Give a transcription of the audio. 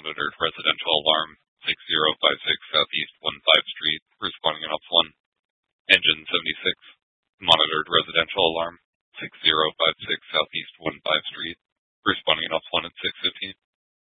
monitored residential alarm 6056 Southeast 15 Street, responding in Ops 1. Engine 76, monitored residential alarm 6056 Southeast